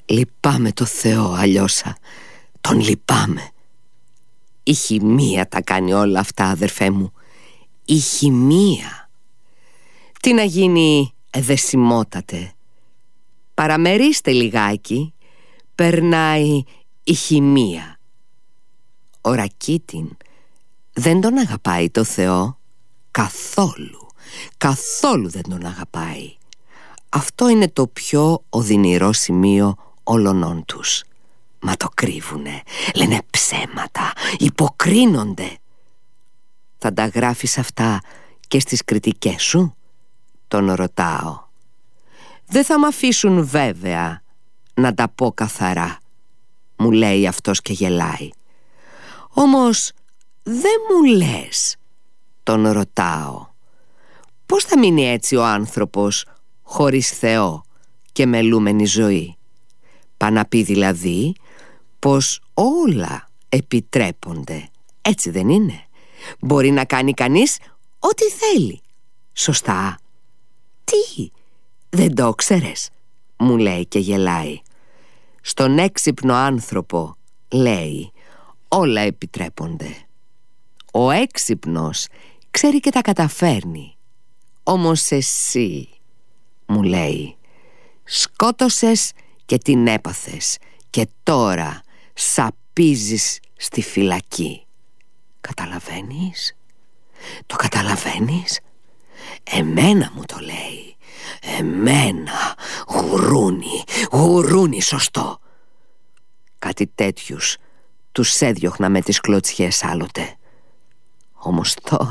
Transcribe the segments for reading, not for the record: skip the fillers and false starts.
Λυπάμαι το Θεό, Αλλιώσα. Τον λυπάμαι. Η χημεία τα κάνει όλα αυτά, αδερφέ μου. Η χημεία. Τι να γίνει, εδεσιμότατε. Παραμερίστε λιγάκι. Περνάει η χημεία. Ο Ρακίτιν δεν τον αγαπάει το Θεό. Καθόλου. Καθόλου δεν τον αγαπάει. Αυτό είναι το πιο οδυνηρό σημείο όλων τους. Μα το κρύβουνε. Λένε ψέματα. Υποκρίνονται. Θα τα γράφεις αυτά και στις κριτικές σου? Τον ρωτάω. Δεν θα μ' αφήσουν βέβαια να τα πω καθαρά, μου λέει αυτός και γελάει. Όμως δεν μου λες, τον ρωτάω, πώς θα μείνει έτσι ο άνθρωπος χωρίς Θεό και μελούμενη ζωή? Πά να πει δηλαδή πως όλα επιτρέπονται, έτσι δεν είναι? Μπορεί να κάνει κανείς ό,τι θέλει. Σωστά? Τι, δεν το ξέρες? Μου λέει και γελάει. Στον έξυπνο άνθρωπο, λέει, όλα επιτρέπονται. Ο έξυπνος ξέρει και τα καταφέρνει. Όμως εσύ, μου λέει, σκότωσες και την έπαθες και τώρα σαπίζεις στη φυλακή. Καταλαβαίνεις? Το καταλαβαίνεις? Εμένα μου το λέει. Εμένα, γουρούνι, γουρούνι σωστό. Κάτι τέτοιους τους έδιωχνα με τις κλωτσιές άλλοτε. Όμως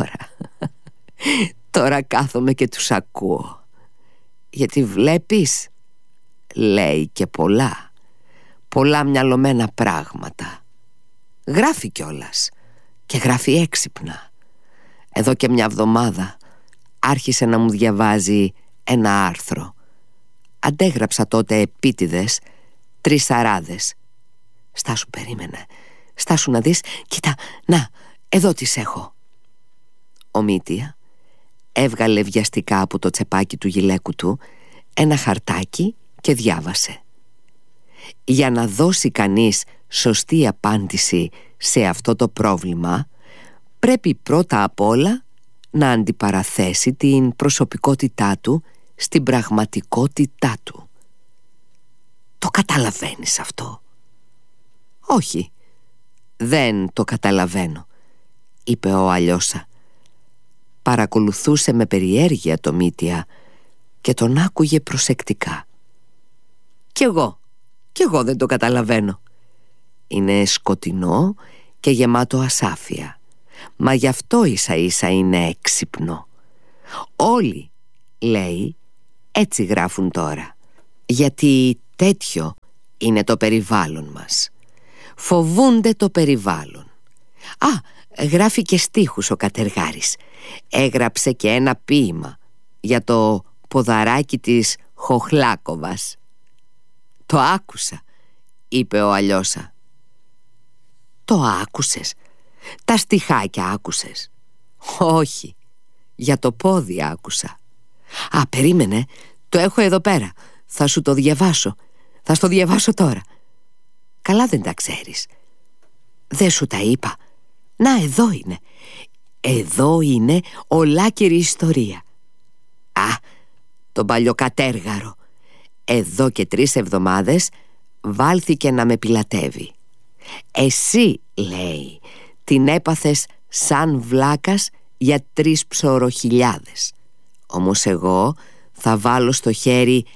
τώρα κάθομαι και τους ακούω. Γιατί βλέπεις, λέει και πολλά μυαλωμένα πράγματα. Γράφει κιόλας και γράφει έξυπνα. Εδώ και μια εβδομάδα άρχισε να μου διαβάζει ένα άρθρο. Αντέγραψα τότε επίτηδες 3 σαράδες. Στάσου, περίμενε. Στάσου να δεις. Κοίτα, να, εδώ τις έχω. Ο Μήτια έβγαλε βιαστικά από το τσεπάκι του γυλαίκου του ένα χαρτάκι και διάβασε. Για να δώσει κανείς σωστή απάντηση σε αυτό το πρόβλημα, πρέπει πρώτα απ' όλα να αντιπαραθέσει την προσωπικότητά του στην πραγματικότητά του. Το καταλαβαίνεις αυτό? Όχι, δεν το καταλαβαίνω, είπε ο Αλλιώσα. Παρακολουθούσε με περιέργεια το Μήτια και τον άκουγε προσεκτικά. Κι εγώ δεν το καταλαβαίνω. Είναι σκοτεινό και γεμάτο ασάφεια. Μα γι' αυτό ίσα ίσα είναι έξυπνο. Όλοι, λέει, έτσι γράφουν τώρα. Γιατί τέτοιο είναι το περιβάλλον μας. Φοβούνται το περιβάλλον. Α, γράφει και στίχους ο Κατεργάρης. Έγραψε και ένα ποίημα για το ποδαράκι της Χοχλάκοβας. Το άκουσα, είπε ο Αλλιώσα. Το άκουσες? Τα στιχάκια άκουσες? Όχι, για το πόδι άκουσα. Α, περίμενε, το έχω εδώ πέρα. Θα σου το διαβάσω. Θα στο διαβάσω τώρα. Καλά δεν τα ξέρεις? Δεν σου τα είπα? Να, εδώ είναι. Εδώ είναι ολάκερη ιστορία. Α, τον παλιοκατέργαρο. Εδώ και 3 εβδομάδες βάλθηκε να με πιλατεύει. Εσύ, λέει, την έπαθες σαν βλάκας για 3 ψωροχιλιάδες. Όμως εγώ θα βάλω στο χέρι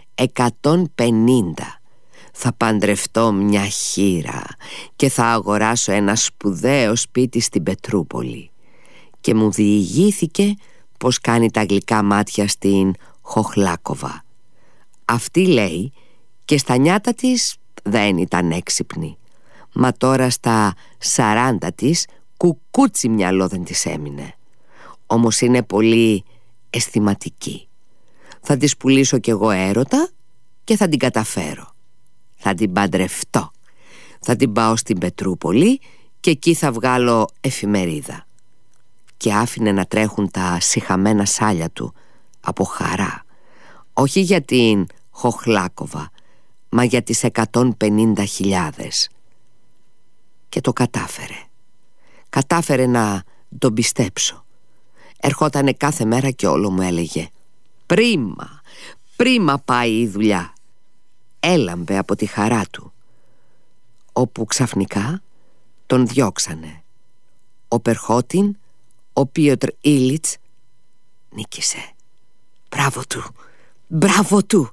150. Θα παντρευτώ μια χήρα και θα αγοράσω ένα σπουδαίο σπίτι στην Πετρούπολη. Και μου διηγήθηκε πως κάνει τα γλυκά μάτια στην Χοχλάκοβα. Αυτή, λέει, και στα νιάτα της δεν ήταν έξυπνη. Μα τώρα στα 40 της κουκούτσι μυαλό δεν της έμεινε. Όμως είναι πολύ αισθηματική. Θα της πουλήσω κι εγώ έρωτα και θα την καταφέρω. Θα την παντρευτώ. Θα την πάω στην Πετρούπολη και εκεί θα βγάλω εφημερίδα. Και άφηνε να τρέχουν τα σιχαμένα σάλια του από χαρά. Όχι για την Χοχλάκοβα, μα για τις 150.000. Και το κατάφερε. Κατάφερε να τον πιστέψω. Ερχότανε κάθε μέρα και όλο μου έλεγε «Πρίμα, πρίμα πάει η δουλειά». Έλαμπε από τη χαρά του. Όπου ξαφνικά τον διώξανε. Ο Περχώτιν, ο Πίοτρ Ήλιτς, νίκησε. Μπράβο του, μπράβο του.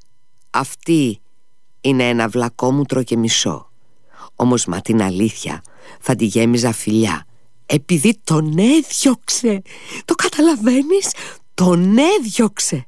Αυτή είναι ένα βλακόμουτρο και μισό. Όμως μα την αλήθεια θα τη γέμιζα φιλιά, επειδή τον έδιωξε. Το καταλαβαίνεις? Τον έδιωξε.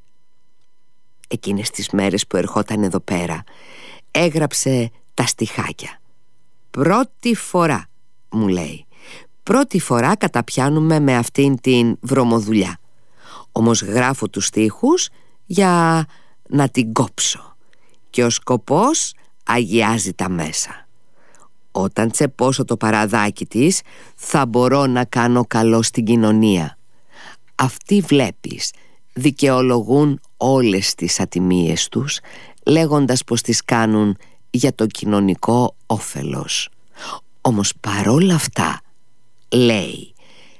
Εκείνες τις μέρες που ερχόταν εδώ πέρα έγραψε τα στιχάκια. «Πρώτη φορά», μου λέει, «πρώτη φορά καταπιάνουμε με αυτήν την βρωμοδουλειά. Όμως γράφω τους στίχους για να την κόψω. Και ο σκοπός αγιάζει τα μέσα. Όταν τσεπώσω το παραδάκι της, θα μπορώ να κάνω καλό στην κοινωνία. Αυτοί, βλέπεις, δικαιολογούν όλες τις ατιμίες τους, λέγοντας πως τις κάνουν για το κοινωνικό όφελος. Όμως παρόλα αυτά, λέει,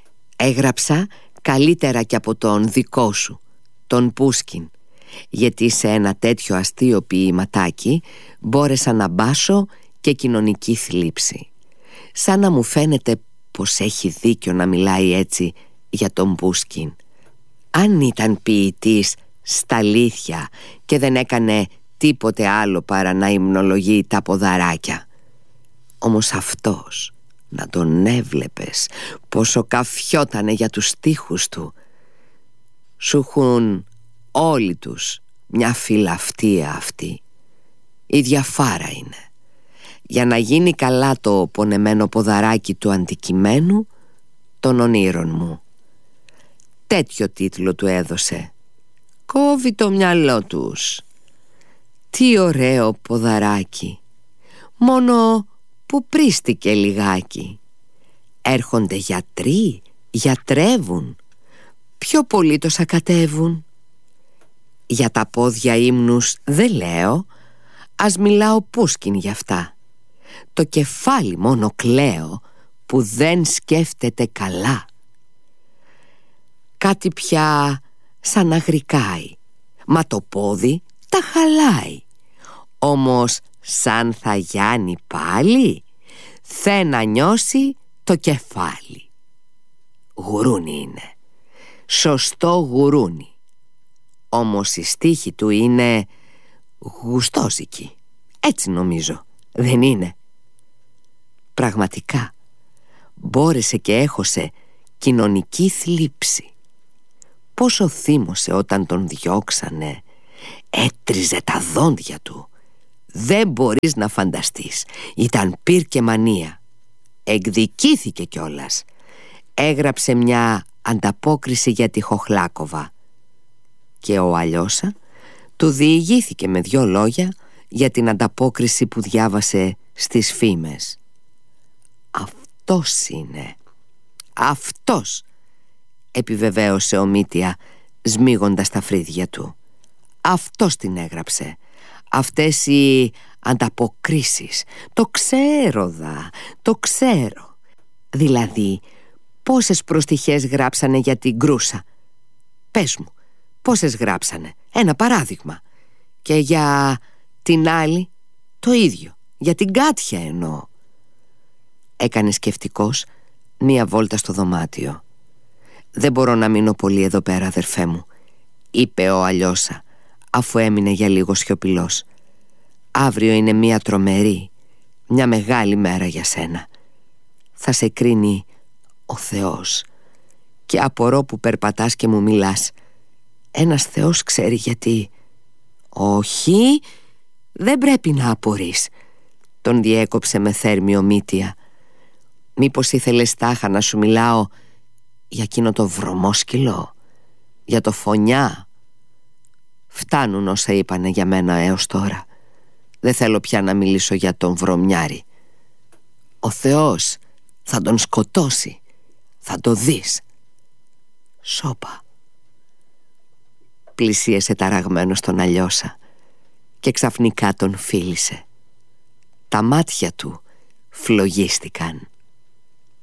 έγραψα καλύτερα και από τον δικό σου, τον Πούσκιν, γιατί σε ένα τέτοιο αστείο ποιηματάκι μπόρεσα να μπάσω και κοινωνική θλίψη. Σαν να μου φαίνεται πως έχει δίκιο να μιλάει έτσι για τον Πούσκιν. Αν ήταν ποιητής στα αλήθεια και δεν έκανε τίποτε άλλο παρά να υμνολογεί τα ποδαράκια. Όμως αυτός, να τον έβλεπες πόσο καφιότανε για τους στίχους του. Σου έχουν όλοι τους μια φιλαυτία αυτή. Η διαφάρα είναι. Για να γίνει καλά το πονεμένο ποδαράκι του αντικειμένου των ονείρων μου. Τέτοιο τίτλο του έδωσε. Κόβει το μυαλό τους. Τι ωραίο ποδαράκι. Μόνο που πρίστηκε λιγάκι. Έρχονται γιατροί, γιατρεύουν. Πιο πολύ το σακατεύουν. Για τα πόδια ύμνους δεν λέω. Ας μιλάω Πούσκιν γι' αυτά. Το κεφάλι μόνο κλαίω που δεν σκέφτεται καλά. Κάτι πια σαν να γρικάει, μα το πόδι τα χαλάει. Όμως σαν θα γιάνει πάλι, θε να νιώσει το κεφάλι. Γουρούνι είναι, σωστό γουρούνι. Όμως η στίχη του είναι γουστόζικη. Έτσι νομίζω, δεν είναι? Πραγματικά μπόρεσε και έχωσε κοινωνική θλίψη. Πόσο θύμωσε όταν τον διώξανε. Έτριζε τα δόντια του. Δεν μπορείς να φανταστείς. Ήταν πυρ και μανία. Εκδικήθηκε κιόλας. Έγραψε μια ανταπόκριση για τη Χοχλάκοβα. Και ο Αλιώσα του διηγήθηκε με 2 λόγια για την ανταπόκριση που διάβασε στις φήμες. Αυτός είναι. Αυτός, επιβεβαίωσε ο Μήτια σμίγοντας τα φρύδια του. Αυτός την έγραψε. Αυτές οι ανταποκρίσεις. Το ξέρω δα, το ξέρω. Δηλαδή, πόσες προστιχές γράψανε για την Κρούσα? Πες μου, πόσες γράψανε? Ένα παράδειγμα. Και για την άλλη το ίδιο. Για την Κάτια εννοώ. Έκανε σκεφτικός μία βόλτα στο δωμάτιο. «Δεν μπορώ να μείνω πολύ εδώ πέρα, αδερφέ μου», είπε ο Αλιώσα, αφού έμεινε για λίγο σιωπηλός. «Αύριο είναι μία τρομερή, μια μεγάλη μέρα για σένα. Θα σε κρίνει ο Θεός. Και απορώ που περπατάς και μου μιλάς. Ένας Θεός ξέρει γιατί». «Όχι, δεν πρέπει να απορείς», τον διέκοψε με θέρμη ο Μήτια. «Μήπως ήθελες τάχα να σου μιλάω για εκείνο το βρωμόσκυλο, για το φωνιά? Φτάνουν όσα είπανε για μένα έως τώρα. Δεν θέλω πια να μιλήσω για τον βρωμιάρη. Ο Θεός θα τον σκοτώσει. Θα το δεις». Σώπα. Πλησίασε ταραγμένο στον Αλιώσα και ξαφνικά τον φίλησε. Τα μάτια του φλογίστηκαν.